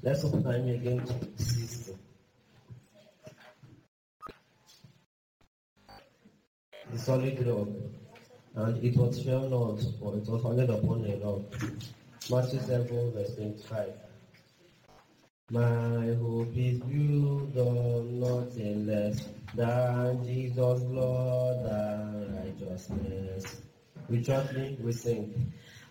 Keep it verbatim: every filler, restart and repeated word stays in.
Let's open time again to sixty. The solid rock, and it was shall not, for it was founded upon a rock. Matthew seven, verse twenty-five. My hope is built on nothing less than Jesus' blood and righteousness. We shortly we sing.